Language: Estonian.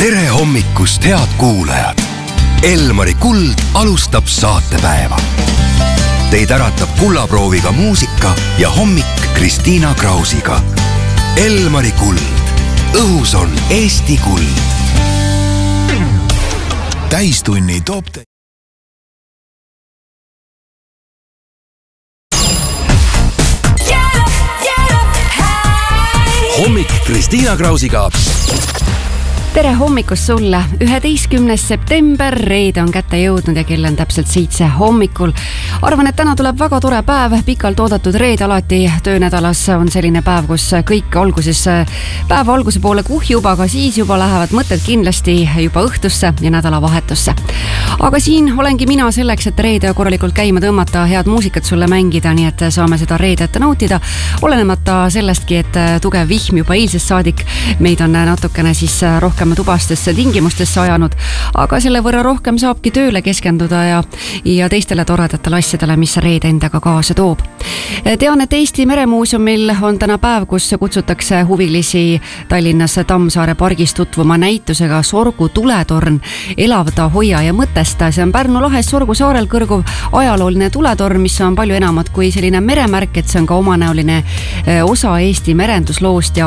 Tere hommikust, head kuulajad! Elmari Kuld alustab saatepäeva. Teid äratab kullaprooviga muusika ja hommik Kristiina Krausiga. Elmari Kuld. Õhus on Eesti kuld. Täistunni toob te... Hommik Kristiina Krausiga. Tere hommikust sulle! 11. september, reede on kätte jõudnud ja kell on täpselt 7 hommikul. Arvan, et täna tuleb väga tore päev, pikalt oodatud reede alati töönädalas on selline päev, kus kõik päeva alguse poole kuhjub, aga siis juba lähevad mõtted kindlasti juba õhtusse ja nädalavahetusse. Aga siin olengi mina selleks, et reede korralikult käima tõmmata, head muusikat sulle mängida, nii et saame seda reedet nautida. Olenemata sellestki, et tugev vihm juba eilsest saadik meid on natukene siis rohkem tubastesse tingimustesse ajanud, aga selle võrra rohkem saabki tööle keskenduda ja teistele toredatele asjadele, mis reede endaga kaasa toob. Tean, et Eesti Meremuuseumil on täna päev, kus kutsutakse huvilisi Tallinnas Tammsaare pargis tutvuma näitusega Sorgu tuletorn, elavda, hoia ja mõtesta. See on Pärnu lahes Sorgu saarel kõrguv ajalooline tuletorn, mis on palju enamat kui selline meremärk, et see on ka omanäoline osa Eesti merendusloost ja